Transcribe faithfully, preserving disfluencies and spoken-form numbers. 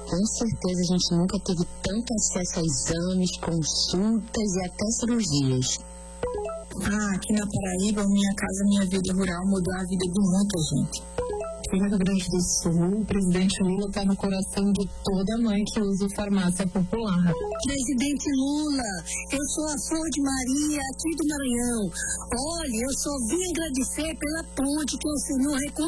com certeza a gente nunca teve tanto acesso a exames, consultas e até cirurgias. Ah, aqui na Paraíba, Minha Casa Minha Vida Rural mudou a vida de muita gente. Aqui no Rio Grande do Sul, o presidente Lula está no coração de toda mãe que usa farmácia popular. Presidente Lula, eu sou a Flor de Maria, aqui do Maranhão. Olha, eu só vim agradecer pela ponte que o senhor reconstruiu.